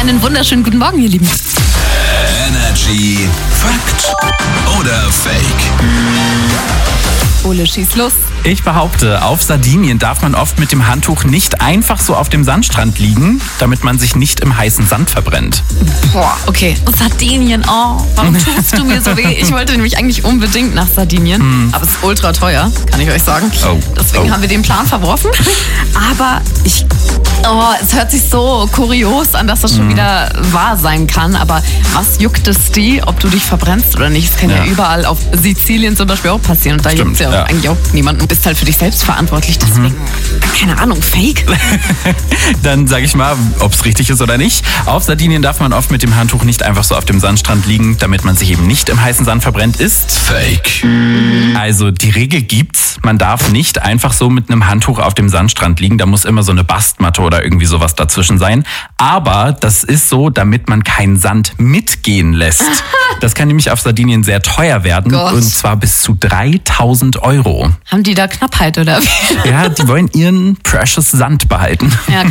Einen wunderschönen guten Morgen, ihr Lieben. Energy Fakt oder Fake? Ole, schieß los. Ich behaupte, auf Sardinien darf man oft mit dem Handtuch nicht einfach so auf dem Sandstrand liegen, damit man sich nicht im heißen Sand verbrennt. Boah, okay. Sardinien, warum tust du mir so weh? Ich wollte nämlich eigentlich unbedingt nach Sardinien, aber es ist ultra teuer, kann ich euch sagen. Deswegen haben wir den Plan verworfen. Aber es hört sich so kurios an, dass das schon wieder wahr sein kann. Aber was juckt es die, ob du dich verbrennst oder nicht? Das kann ja überall auf Sizilien zum Beispiel auch passieren. Und da juckt es ja eigentlich auch niemanden. Du bist halt für dich selbst verantwortlich. Deswegen, keine Ahnung, Fake. Dann sage ich mal, ob es richtig ist oder nicht. Auf Sardinien darf man oft mit dem Handtuch nicht einfach so auf dem Sandstrand liegen, damit man sich eben nicht im heißen Sand verbrennt, ist Fake. Also die Regel gibt's, man darf nicht einfach so mit einem Handtuch auf dem Sandstrand liegen. Da muss immer so eine Bastmatte oder irgendwie sowas dazwischen sein. Aber das ist so, damit man keinen Sand mitgehen lässt. Das kann nämlich auf Sardinien sehr teuer werden. Und zwar bis zu 3.000 €. Haben die da Knappheit oder wie? Ja, die wollen ihren precious Sand behalten. Ja,